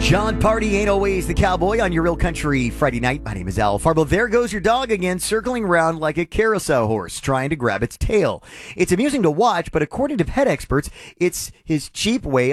John Party ain't always the cowboy on your Real Country Friday night. My name is Al Farbo. There goes your dog again, circling around like a carousel horse, trying to grab its tail. It's amusing to watch, but according to pet experts, it's his cheap way